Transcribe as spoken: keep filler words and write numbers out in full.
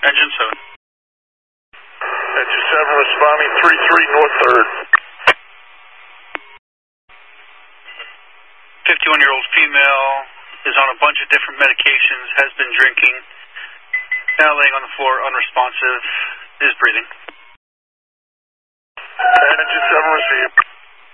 Engine seven. Engine seven responding three three North third. fifty-one-year-old female is on a bunch of different medications, has been drinking, now laying on the floor, unresponsive, is breathing. Engine seven received.